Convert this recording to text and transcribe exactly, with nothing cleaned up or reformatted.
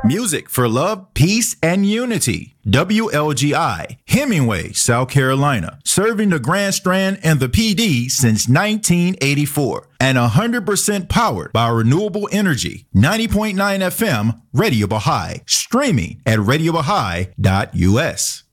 Music for love, peace, and unity. W L G I, Hemingway, South Carolina. Serving the Grand Strand and the P D since nineteen eighty-four. And one hundred percent powered by renewable energy. ninety point nine F M, Radio Baha'i. Streaming at radio baha'i dot u s.